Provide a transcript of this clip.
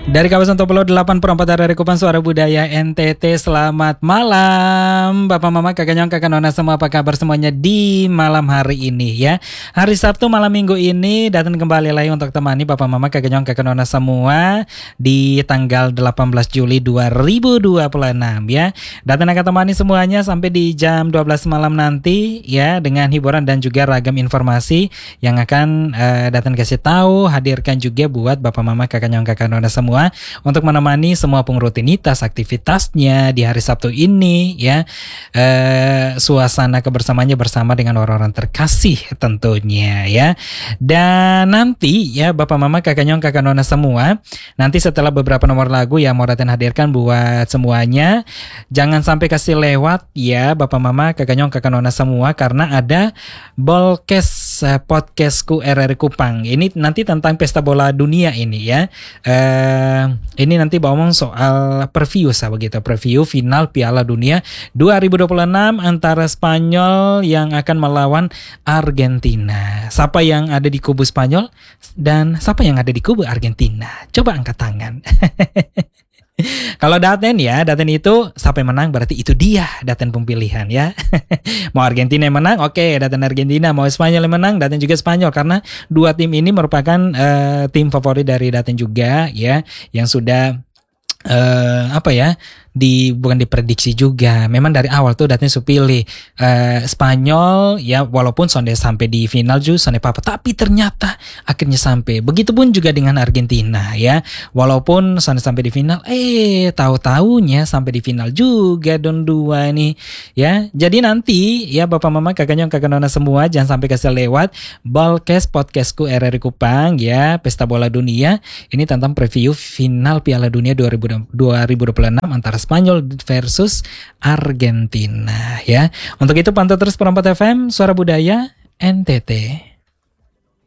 Dari kawasan Topelo 8/4 RRI Kupang Suara Budaya NTT. Selamat malam Bapak Mama, kakak nyong, kakak nona semua, apa kabar semuanya di malam hari ini ya. Hari Sabtu malam minggu ini datang kembali lagi untuk temani Bapak Mama, kakak nyong, kakak nona semua di tanggal 18 Juli 2026 ya. Datang akan temani semuanya sampai di jam 12 malam nanti ya, dengan hiburan dan juga ragam informasi yang akan datang kasih tahu, hadirkan juga buat Bapak Mama, kakak nyong, kakak nona semua untuk menemani semua pengrutinitas aktivitasnya di hari Sabtu ini ya. Suasana kebersamaannya bersama dengan orang-orang terkasih tentunya ya. Dan nanti ya Bapak Mama, kakak nyong, kakak nona semua, nanti setelah beberapa nomor lagu yang mau Raten hadirkan buat semuanya, jangan sampai kasih lewat ya Bapak Mama, kakak nyong, kakak nona semua, karena ada Bolkes podcastku RRI Kupang. Ini nanti tentang pesta bola dunia ini ya. Ini nanti ngomong soal preview preview final Piala Dunia 2026 antara Spanyol yang akan melawan Argentina. Siapa yang ada di kubu Spanyol dan siapa yang ada di kubu Argentina? Coba angkat tangan. Kalau Daten itu siapa yang menang berarti itu dia Daten pemilihan ya. Mau Argentina yang menang, oke, Daten Argentina. Mau Spanyol yang menang, Daten juga Spanyol, karena dua tim ini merupakan tim favorit dari Daten juga ya, yang sudah bukan diprediksi juga. Memang dari awal tuh Daten pilih Spanyol ya, walaupun sonde sampai di final juga sonde papa, tapi ternyata akhirnya sampai. Begitupun juga dengan Argentina ya, walaupun sonde sampai di final, tahu-taunya sampai di final juga don dua nih ya. Jadi nanti ya Bapak Mama, kakak nyong, kakak nona semua, jangan sampai kasih lewat Bolkes podcastku RRI Kupang ya, pesta bola dunia ini tentang preview final Piala Dunia 2026 antara Spanyol versus Argentina ya. Untuk itu pantau terus Perempat FM Suara Budaya NTT.